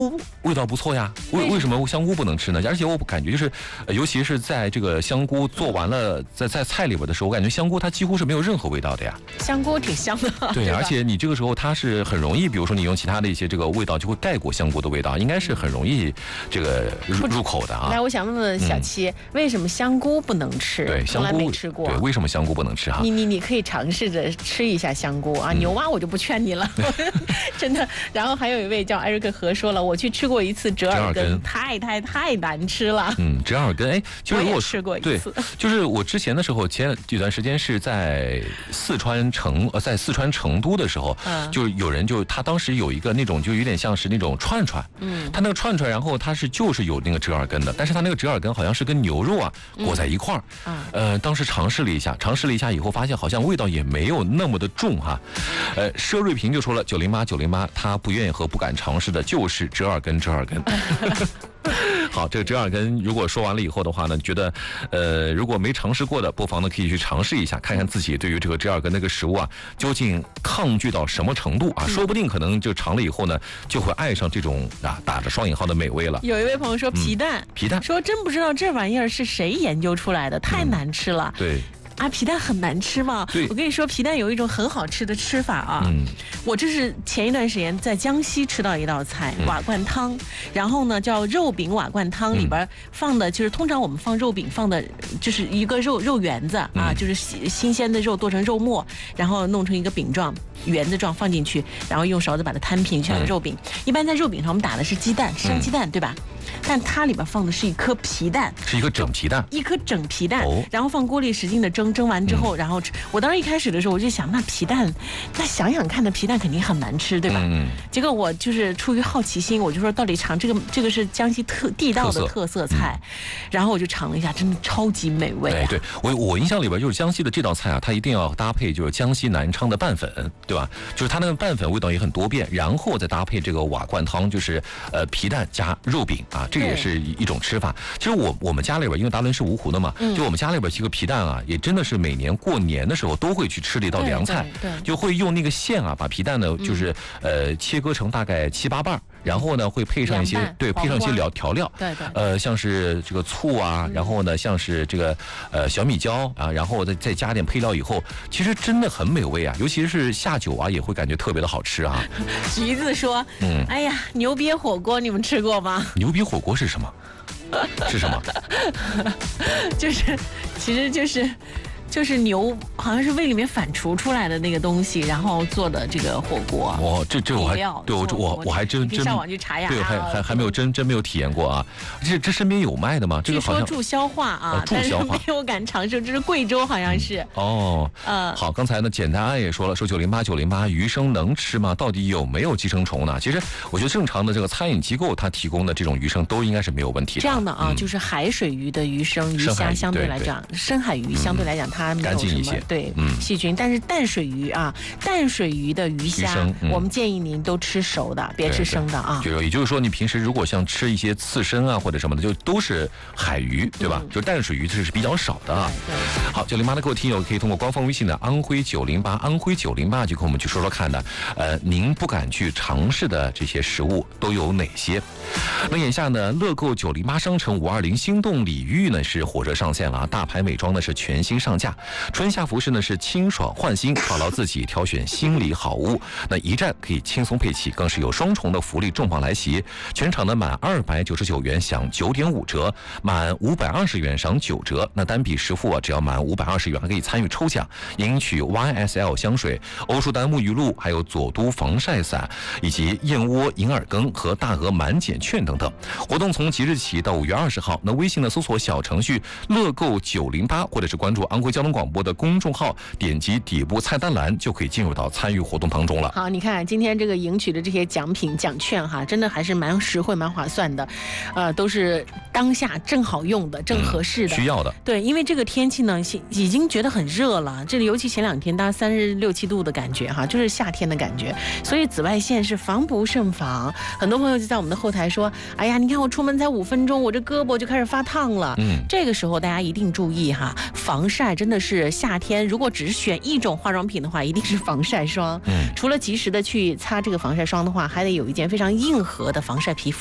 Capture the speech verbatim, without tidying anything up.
味道不错呀，为为什么香菇不能吃呢？而且我感觉就是，呃、尤其是在这个香菇做完了，在在菜里边的时候，我感觉香菇它几乎是没有任何味道的呀。 香菇挺香的， 对，而且你这个时候它是很容易，比如说你用其他的一些这个味道就会盖过香菇的味道，应该是很容易这个入入口的啊。 来，我想问问小七，嗯、为什么香菇不能吃？ 对，香菇没吃过。 对，为什么香菇不能吃哈？ 你你你可以尝试着吃一下香菇啊，嗯、牛蛙我就不劝你了，真的。然后还有一位叫艾瑞克和说了，我去吃过一次折耳根，太太太难吃了。 嗯，折耳根，哎，就是我吃过一次， 对，就是我之前的时候，前有段时间是在四川成呃，在四川成都的时候，嗯，就有人就他当时有一个那种就有点像是那种串串，嗯，他那个串串，然后他是就是有那个折耳根的，但是他那个折耳根好像是跟牛肉啊裹在一块儿，嗯，呃，当时尝试了一下，尝试了一下以后发现好像味道也没有那么的重哈，呃，佘瑞平就说了，九零八九零八，他不愿意和不敢尝试的就是折耳根，折耳根。好，这个折耳根如果说完了以后的话呢，觉得，呃，如果没尝试过的，不妨呢可以去尝试一下，看看自己对于这个折耳根那个食物啊，究竟抗拒到什么程度啊？说不定可能就尝了以后呢，就会爱上这种啊打着双引号的美味了。 有一位朋友说皮蛋，嗯、 皮蛋说真不知道这玩意儿是谁研究出来的，太难吃了。 嗯、对。 啊，皮蛋很难吃吗？ 对， 我跟你说，皮蛋有一种很好吃的吃法啊。嗯，我这是前一段时间在江西吃到一道菜，嗯、瓦罐汤，然后呢叫肉饼瓦罐汤，里边放的就是通常我们放肉饼放的就是一个肉肉圆子啊，嗯、就是新鲜的肉剁成肉末，然后弄成一个饼状。圆子状放进去，然后用勺子把它摊平，像肉饼。嗯、一般在肉饼上我们打的是鸡蛋，生鸡蛋，嗯、对吧？但它里边放的是一颗皮蛋， 是一个整皮蛋， 一颗整皮蛋，哦、然后放锅里使劲的蒸，蒸完之后，嗯、然后我当时一开始的时候我就想，那皮蛋，那想想看，那皮蛋肯定很难吃，对吧？嗯、结果我就是出于好奇心，我就说到底尝这个，这个是江西特地道的特色菜，嗯、然后我就尝了一下，真的超级美味，啊。 哎，对我我印象里边就是江西的这道菜啊，它一定要搭配就是江西南昌的拌粉。对吧？就是它那个拌粉味道也很多变，然后再搭配这个瓦罐汤，就是呃皮蛋加肉饼啊，这个也是一种吃法。其实我我们家里边，因为达伦是芜湖的嘛，嗯、就我们家里边这个皮蛋啊，也真的是每年过年的时候都会去吃的一道凉菜， 对对对， 就会用那个线啊，把皮蛋呢就是、嗯、呃切割成大概七八瓣。然后呢，会配上一些对，配上一些料调料， 对对， 呃，像是这个醋啊，然后呢，像是这个呃小米椒啊，然后再再加点配料以后，其实真的很美味啊，尤其是下酒啊，也会感觉特别的好吃啊。 橘子说，嗯，哎呀，牛瘪火锅你们吃过吗？ 牛瘪火锅是什么？是什么？ 就是，其实就是。就是牛，好像是胃里面反刍出来的那个东西，然后做的这个火锅。 哦，这这我还对我我我还真真上网去查呀， 对，还还还没有真真没有体验过啊。这这身边有卖的吗？这个好像据说助消化啊， 助消化， 但是没有敢尝试。这是贵州好像是。 哦，嗯，好，刚才呢，简单安也说了，说九零八九零八鱼生能吃吗？到底有没有寄生虫呢？其实我觉得正常的这个餐饮机构它提供的这种鱼生都应该是没有问题的。 这样的啊，就是海水鱼的鱼生鱼虾相对来讲，深海鱼相对来讲它没有什么。对，嗯，细菌，但是淡水鱼啊，淡水鱼的鱼虾，嗯、我们建议您都吃熟的，别吃生的啊。 就也就是说，你平时如果像吃一些刺身啊或者什么的，就都是海鱼，对吧？嗯、就淡水鱼这是比较少的啊。对对好，九零八的各位听友可以通过官方微信的安徽九零八，安徽九零八就跟我们去说说看的，呃，您不敢去尝试的这些食物都有哪些？那眼下呢，乐购九零八商城五二零心动礼遇呢是火热上线了啊，大牌美妆呢是全新上架，春夏服饰呢是清爽换新，犒劳自己，挑选心理好物。那一站可以轻松配齐，更是有双重的福利重磅来袭。全场呢满二百九十九元享九点五折，满五百二十元赏九折。那单笔实付啊，只要满五百二十元还可以参与抽奖，赢取 Y S L 香水、欧舒丹沐浴露，还有佐都防晒伞，以及燕窝银耳羹和大额满减券等等。活动从即日起到五月二十号。那微信呢搜索小程序乐购九零八，或者是关注安徽交通广播的公众号，点击底部菜单栏就可以进入到参与活动当中了。 好，你看今天这个赢取的这些奖品奖券哈，真的还是蛮实惠蛮划算的，呃，都是当下正好用的、正合适的、 嗯、需要的。 对，因为这个天气呢，已经觉得很热了。这里尤其前两天，大概三十六七度的感觉哈，就是夏天的感觉。所以紫外线是防不胜防。很多朋友就在我们的后台说：“哎呀，你看我出门才五分钟，我这胳膊就开始发烫了。”嗯，这个时候大家一定注意哈，防晒真的是夏天，如果只是选一种化妆品的话，一定是防晒霜。嗯，除了及时的去擦这个防晒霜的话，还得有一件非常硬核的防晒皮肤。